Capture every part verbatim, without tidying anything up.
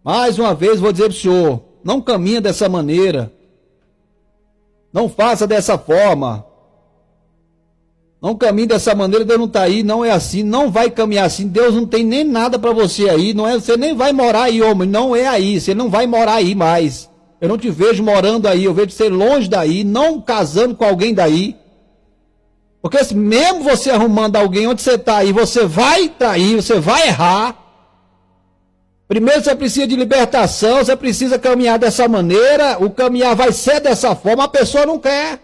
Mais uma vez vou dizer para o senhor, não caminha dessa maneira. Não faça dessa forma. Não caminhe dessa maneira, Deus não está aí, não é assim, não vai caminhar assim, Deus não tem nem nada para você aí, não é, você nem vai morar aí, homem, não é aí, você não vai morar aí mais. Eu não te vejo morando aí, eu vejo você longe daí, não casando com alguém daí. Porque se mesmo você arrumando alguém onde você está aí, você vai trair, você vai errar. Primeiro você precisa de libertação, você precisa caminhar dessa maneira, o caminhar vai ser dessa forma, a pessoa não quer.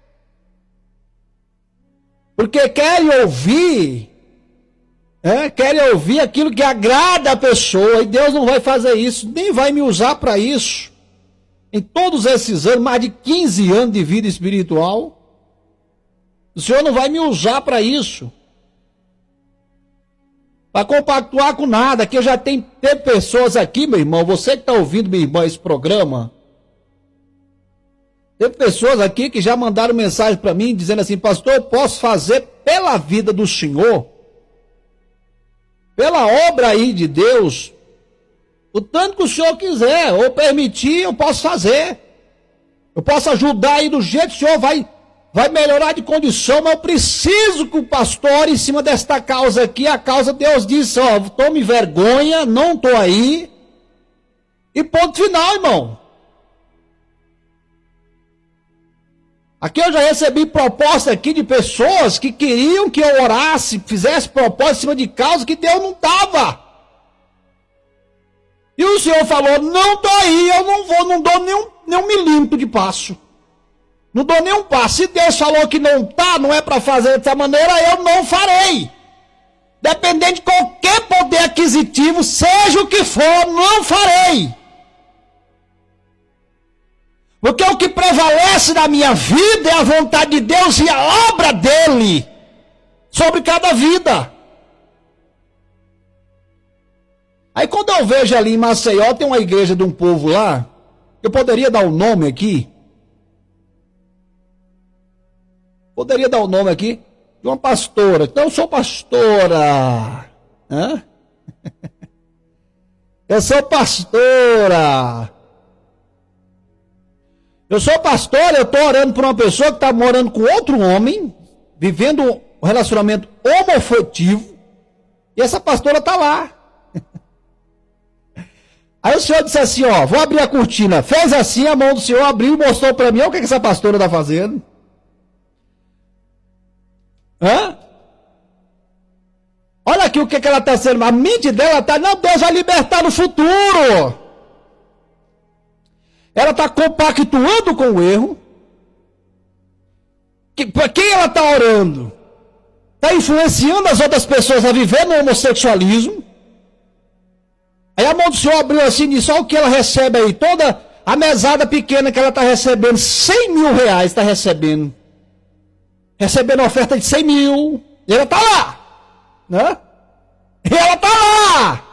Porque querem ouvir, é, querem ouvir aquilo que agrada a pessoa, e Deus não vai fazer isso, nem vai me usar para isso. Em todos esses anos, mais de quinze anos de vida espiritual, o Senhor não vai me usar para isso. Para compactuar com nada, que eu já tenho pessoas aqui, meu irmão, você que está ouvindo, meu irmão, esse programa, teve pessoas aqui que já mandaram mensagem para mim, dizendo assim, pastor, eu posso fazer pela vida do Senhor, pela obra aí de Deus, o tanto que o Senhor quiser, ou permitir, eu posso fazer. Eu posso ajudar aí do jeito que o Senhor vai, vai melhorar de condição, mas eu preciso que o pastor, em cima desta causa aqui, a causa Deus disse, ó, tome vergonha, não estou aí, e ponto final, irmão. Aqui eu já recebi proposta aqui de pessoas que queriam que eu orasse, fizesse proposta em cima de causa que Deus não estava. E o Senhor falou, não estou aí, eu não vou, não dou nem um, nem um milímetro de passo. Não dou nem um passo. Se Deus falou que não está, não é para fazer dessa maneira, eu não farei. Dependendo de qualquer poder aquisitivo, seja o que for, não farei. Porque o que prevalece na minha vida é a vontade de Deus e a obra dele sobre cada vida. Aí quando eu vejo ali em Maceió, tem uma igreja de um povo lá, eu poderia dar o um nome aqui, poderia dar o um nome aqui, de uma pastora. Então eu sou pastora, hã? Eu sou pastora. Eu sou pastor, eu estou orando por uma pessoa que está morando com outro homem, vivendo um relacionamento homoafetivo, e essa pastora está lá. Aí o senhor disse assim, ó, vou abrir a cortina. Fez assim, a mão do senhor abriu e mostrou para mim, olha o que, que essa pastora está fazendo. Hã? Olha aqui o que, que ela está sendo, a mente dela está, não, Deus vai libertar no futuro. Ela está compactuando com o erro. Para quem ela está orando? Está influenciando as outras pessoas a viver no homossexualismo. Aí a mão do senhor abriu assim e disse, olha o que ela recebe aí, toda a mesada pequena que ela está recebendo, cem mil reais está recebendo. Recebendo oferta de cem mil. E ela está lá. Né? E ela está lá.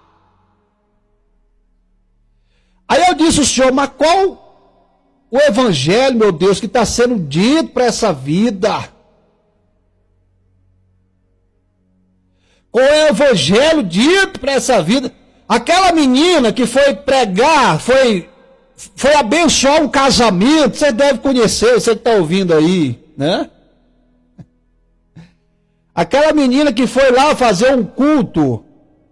Aí eu disse ao senhor, mas qual o evangelho, meu Deus, que está sendo dito para essa vida? Qual é o evangelho dito para essa vida? Aquela menina que foi pregar, foi, foi abençoar um casamento, você deve conhecer, você que está ouvindo aí, né? Aquela menina que foi lá fazer um culto,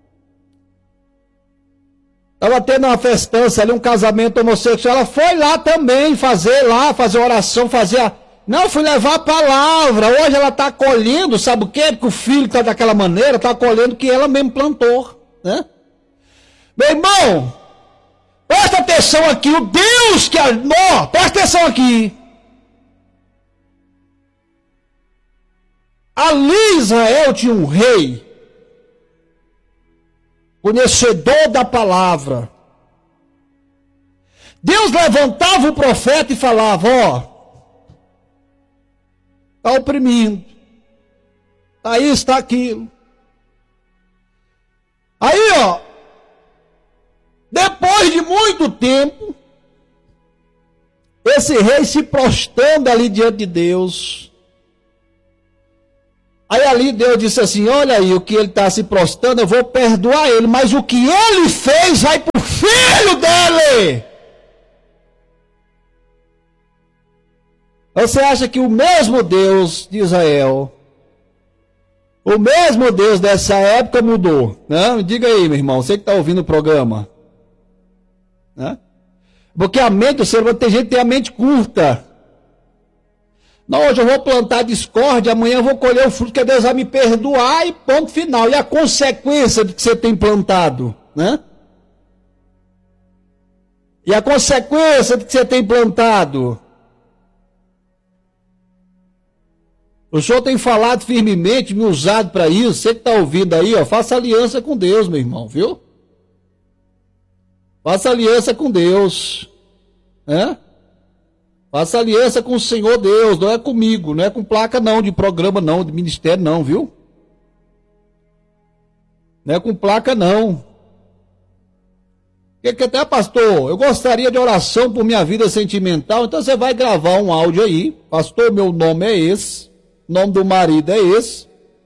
estava tendo uma festança ali, um casamento homossexual, ela foi lá também fazer lá, fazer oração, fazer a... Não, fui levar a palavra, hoje ela está colhendo, sabe o quê? Porque o filho está daquela maneira, está colhendo o que ela mesmo plantou, né? Meu irmão, presta atenção aqui, o Deus que... Não, presta atenção aqui. Ali Israel tinha um rei, conhecedor da palavra. Deus levantava o profeta e falava, ó, está oprimindo, está isso, está aquilo. Aí, ó, depois de muito tempo, esse rei se prostrando ali diante de Deus, Aí ali Deus disse assim, olha aí, o que ele está se prostrando, eu vou perdoar ele, mas o que ele fez vai para o filho dele. Você acha que o mesmo Deus de Israel, o mesmo Deus dessa época mudou? Não? Diga aí, meu irmão, você que está ouvindo o programa. Né? Porque a mente do ser humano, tem gente que tem a mente curta. Não, hoje eu vou plantar discórdia, amanhã eu vou colher o fruto que Deus vai me perdoar e ponto final. E a consequência do que você tem plantado, né? E a consequência do que você tem plantado. O Senhor tem falado firmemente, me usado para isso. Você que está ouvindo aí, ó, faça aliança com Deus, meu irmão, viu? Faça aliança com Deus, né? Faça aliança com o Senhor Deus, não é comigo, não é com placa não, de programa não, de ministério não, viu? Não é com placa não. Que, que até, pastor, eu gostaria de oração por minha vida sentimental, então você vai gravar um áudio aí, pastor, meu nome é esse, o nome do marido é esse.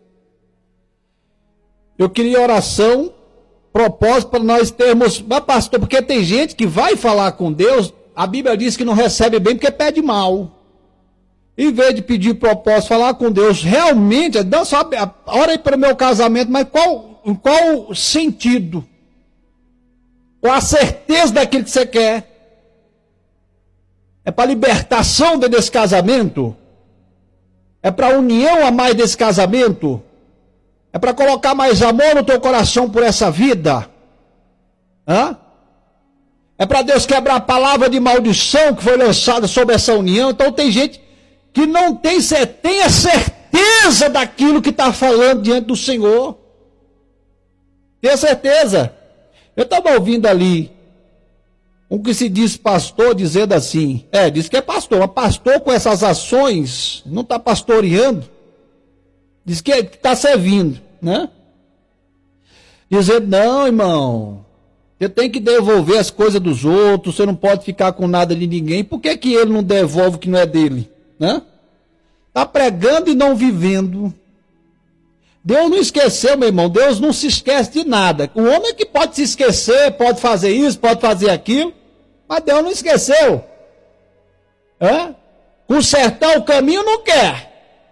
Eu queria oração, propósito para nós termos, mas pastor, porque tem gente que vai falar com Deus, a Bíblia diz que não recebe bem porque pede mal. Em vez de pedir propósito, falar com Deus, realmente, não só, ora aí para o meu casamento, mas qual, qual sentido? Qual a certeza daquilo que você quer? É para libertação desse casamento? É para união a mais desse casamento? É para colocar mais amor no teu coração por essa vida? Hã? É para Deus quebrar a palavra de maldição que foi lançada sobre essa união. Então tem gente que não tem, tem a certeza daquilo que está falando diante do Senhor. Tem a certeza. Eu estava ouvindo ali um que se diz pastor dizendo assim, é, diz que é pastor, mas pastor com essas ações não está pastoreando, diz que está servindo, né? Dizendo, não, irmão, você tem que devolver as coisas dos outros, você não pode ficar com nada de ninguém. Por que que ele não devolve o que não é dele? Né? Está pregando e não vivendo. Deus não esqueceu, meu irmão. Deus não se esquece de nada. O homem é que pode se esquecer, pode fazer isso, pode fazer aquilo, mas Deus não esqueceu. É? Consertar o caminho não quer.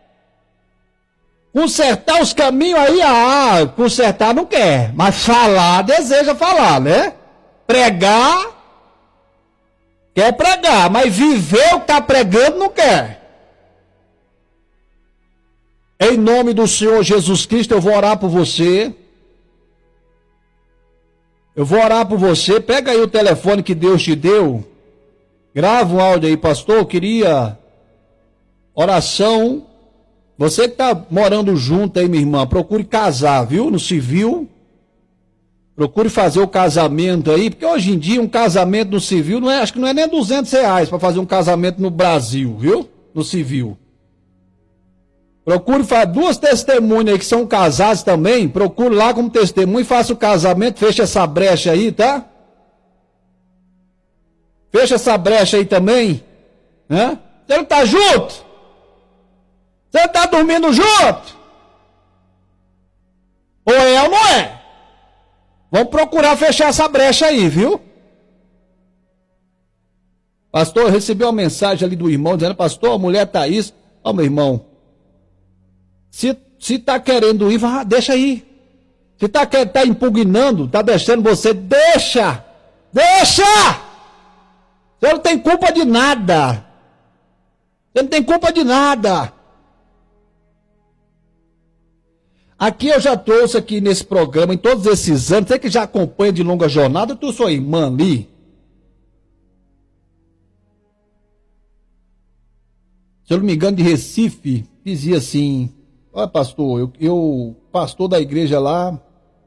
Consertar os caminhos aí, ah, consertar não quer, mas falar, deseja falar, né? Pregar, quer pregar, mas viver o que está pregando não quer. Em nome do Senhor Jesus Cristo, eu vou orar por você. Eu vou orar por você. Pega aí o telefone que Deus te deu. Grava um áudio aí, pastor. Eu queria oração. Você que está morando junto aí, minha irmã, procure casar, viu? No civil. Procure fazer o casamento aí, porque hoje em dia um casamento no civil, não é, acho que não é nem duzentos reais para fazer um casamento no Brasil, viu? No civil. Procure fazer duas testemunhas aí que são casadas também, procure lá como testemunha e faça o casamento, fecha essa brecha aí, tá? Fecha essa brecha aí também, né? Você não está junto? Você está dormindo junto? Ou é ou não é? Vamos procurar fechar essa brecha aí, viu? Pastor, eu recebi uma mensagem ali do irmão dizendo, pastor, a mulher está isso. Ó, meu irmão, se se está querendo ir, vá, deixa aí. Se está tá impugnando, está deixando você, deixa! Deixa! Você não tem culpa de nada. Você não tem culpa de nada. Aqui eu já trouxe aqui nesse programa, em todos esses anos, você que já acompanha de longa jornada, tu sua irmã ali. Se eu não me engano, de Recife, dizia assim, olha pastor, eu, eu pastor da igreja lá,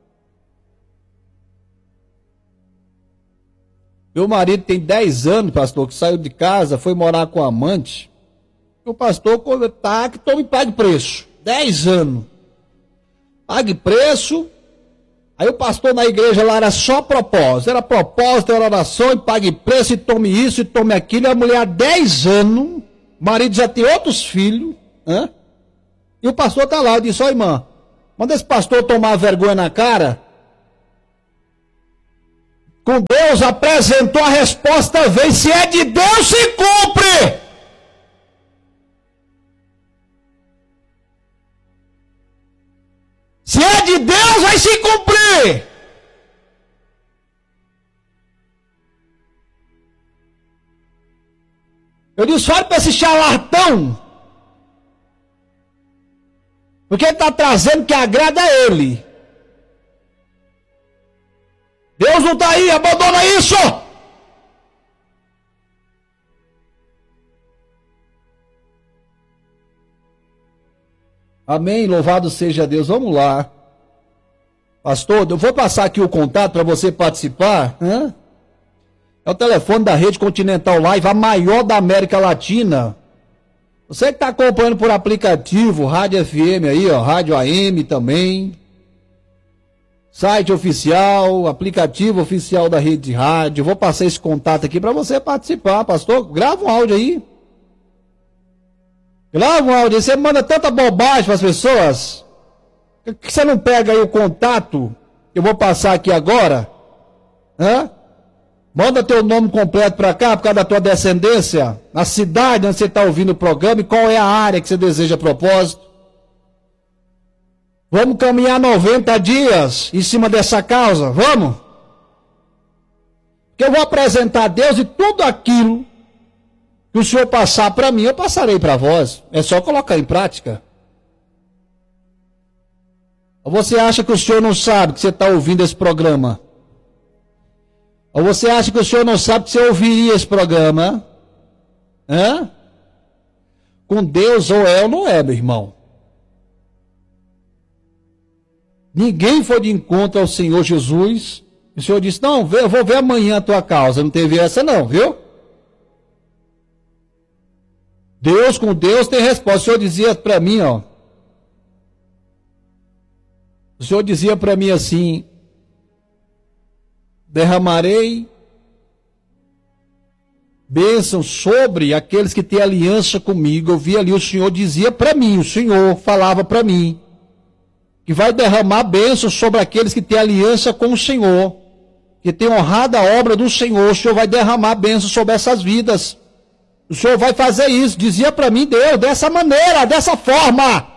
meu marido tem dez anos, pastor, que saiu de casa, foi morar com a amante, o pastor tá, que tome pague preço, dez anos. Pague preço. Aí o pastor na igreja lá era só propósito. Era propósito, era oração, e pague preço, e tome isso, e tome aquilo. E a mulher há dez anos, o marido já tem outros filhos, né? E o pastor está lá, eu disse, ó irmã, manda esse pastor tomar vergonha na cara. Com Deus apresentou a resposta, vem, se é de Deus, se cumpre. Se é de Deus, vai se cumprir. Eu disse, olha para esse charlatão. Porque ele está trazendo que agrada a ele. Deus não está aí, abandona isso. Amém, louvado seja Deus. Vamos lá. Pastor, eu vou passar aqui o contato para você participar. Hã? É o telefone da Rede Continental Live, a maior da América Latina. Você que está acompanhando por aplicativo, Rádio F M aí, ó, Rádio A M também. Site oficial, aplicativo oficial da Rede de Rádio. Vou passar esse contato aqui para você participar, pastor. Grava um áudio aí. Grava um áudio aí. Você manda tanta bobagem para as pessoas. Por que você não pega aí o contato que eu vou passar aqui agora? Hã? Manda teu nome completo para cá, por causa da tua descendência, a cidade onde você está ouvindo o programa e qual é a área que você deseja a propósito. Vamos caminhar noventa dias em cima dessa causa, vamos? Porque eu vou apresentar a Deus e tudo aquilo que o Senhor passar para mim, eu passarei para vós. É só colocar em prática. Ou você acha que o Senhor não sabe que você está ouvindo esse programa? Ou você acha que o Senhor não sabe que você ouviria esse programa? Hã? Com Deus ou é ou não é, meu irmão. Ninguém foi de encontro ao Senhor Jesus. O Senhor disse, não, eu vou ver amanhã a tua causa. Não teve essa não, viu? Deus com Deus tem resposta. O Senhor dizia para mim, ó. O Senhor dizia para mim assim, derramarei bênção sobre aqueles que têm aliança comigo. Eu vi ali, o Senhor dizia para mim, o Senhor falava para mim, que vai derramar bênção sobre aqueles que têm aliança com o Senhor, que têm honrado a obra do Senhor. O Senhor vai derramar bênção sobre essas vidas. O Senhor vai fazer isso. Dizia para mim Deus, dessa maneira, dessa forma.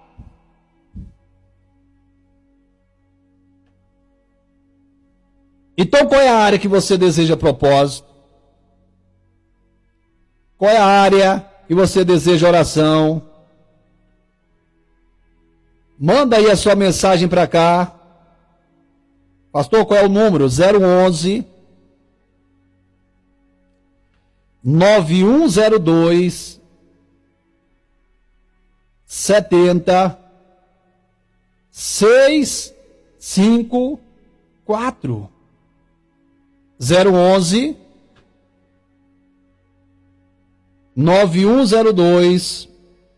Então qual é a área que você deseja propósito? Qual é a área que você deseja oração? Manda aí a sua mensagem para cá. Pastor, qual é o número? zero onze, nove um zero dois, setenta, seis cinco quatro. zero onze, nove um zero dois,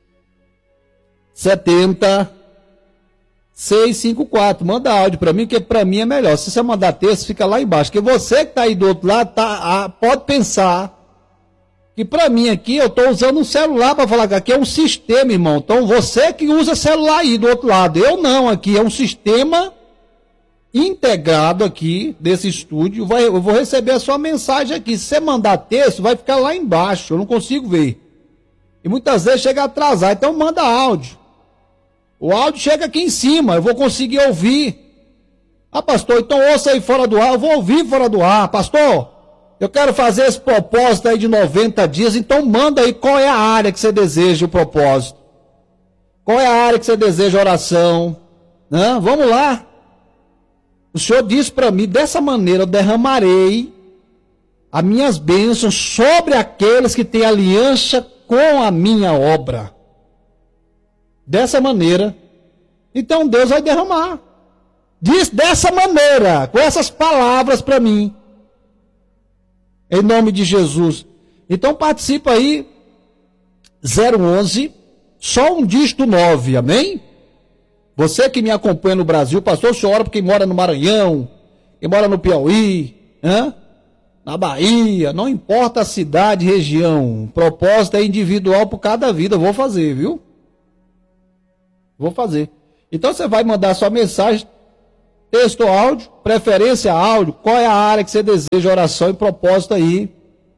setenta, seis cinco quatro. Manda áudio para mim, que para mim é melhor. Se você mandar texto, fica lá embaixo. Porque você que está aí do outro lado, tá, ah, pode pensar que para mim aqui, eu estou usando um celular para falar que aqui é um sistema, irmão. Então você que usa celular aí do outro lado. Eu não, aqui é um sistema integrado aqui desse estúdio. Vai, eu vou receber a sua mensagem aqui. Se você mandar texto, vai ficar lá embaixo. Eu não consigo ver. E muitas vezes chega atrasado. Então manda áudio. O áudio chega aqui em cima, eu vou conseguir ouvir. Ah, pastor, então ouça aí fora do ar. Eu vou ouvir fora do ar. Pastor, eu quero fazer esse propósito aí de noventa dias, então manda aí qual é a área que você deseja o propósito. Qual é a área que você deseja oração? Né? Vamos lá. O Senhor disse para mim, dessa maneira eu derramarei as minhas bênçãos sobre aqueles que têm aliança com a minha obra. Dessa maneira, então Deus vai derramar. Diz dessa maneira, com essas palavras para mim. Em nome de Jesus. Então participa aí, zero onze, só um dígito nove, amém? Você que me acompanha no Brasil, pastor, o senhor ora porque mora no Maranhão, quem mora no Piauí, hein? Na Bahia, não importa a cidade, região, o propósito é individual por cada vida, eu vou fazer, viu? Vou fazer. Então você vai mandar sua mensagem, texto ou áudio, preferência áudio, qual é a área que você deseja oração e propósito aí.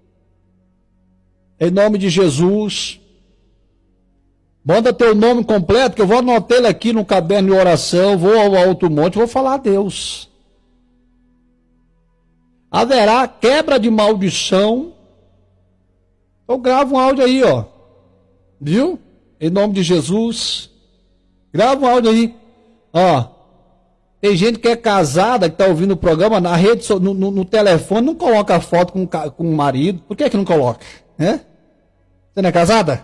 Em nome de Jesus. Manda teu nome completo, que eu vou anotar ele aqui no caderno de oração, vou ao Alto Monte, vou falar a Deus. Haverá quebra de maldição. Eu gravo um áudio aí, ó. Viu? Em nome de Jesus. Grava um áudio aí. Ó. Tem gente que é casada, que está ouvindo o programa, na rede, no, no, no telefone, não coloca a foto com, com o marido. Por que que não coloca? É? Você não é casada?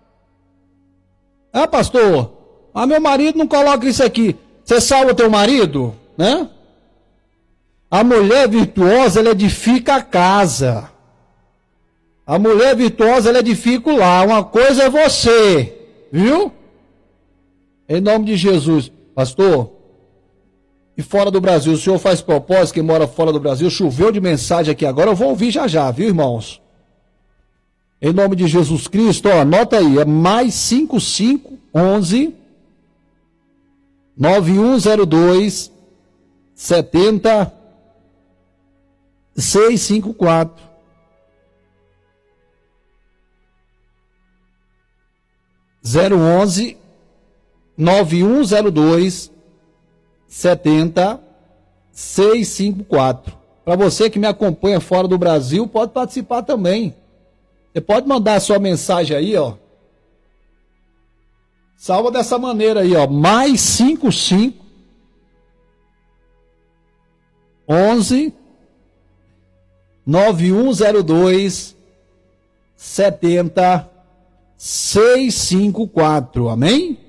Ah, pastor, ah, meu marido não coloca isso aqui. Você salva teu marido? Né? A mulher virtuosa, ela edifica a casa. A mulher virtuosa, ela edifica o lar. Uma coisa é você, viu? Em nome de Jesus. Pastor, e fora do Brasil, o senhor faz propósito, quem mora fora do Brasil, choveu de mensagem aqui agora, eu vou ouvir já já, viu, irmãos? Em nome de Jesus Cristo, ó, anota aí, é mais cinco cinco onze nove um zero dois setenta seis cinco quatro. zero onze nove um zero dois setenta seis cinco quatro. Para você que me acompanha fora do Brasil, pode participar também. Você pode mandar a sua mensagem aí, ó. Salva dessa maneira aí, ó. Mais cinco cinco onze nove um zero dois setenta seis cinco quatro. Amém?